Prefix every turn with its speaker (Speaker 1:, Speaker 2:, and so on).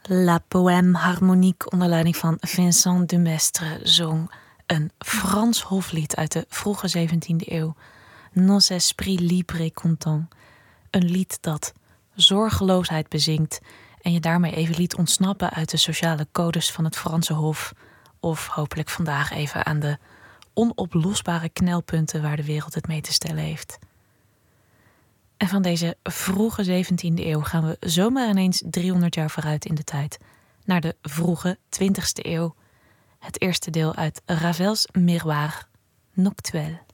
Speaker 1: La Poème Harmonique onder leiding van Vincent de Maistre zong een Frans hoflied uit de vroege 17e eeuw. Nos esprits libres et contents. Een lied dat zorgeloosheid bezingt en je daarmee even liet ontsnappen uit de sociale codes van het Franse hof. Of hopelijk vandaag even aan de onoplosbare knelpunten waar de wereld het mee te stellen heeft. En van deze vroege 17e eeuw gaan we zomaar ineens 300 jaar vooruit in de tijd. Naar de vroege 20e eeuw. Het eerste deel uit Ravels Miroir, Noctuelle.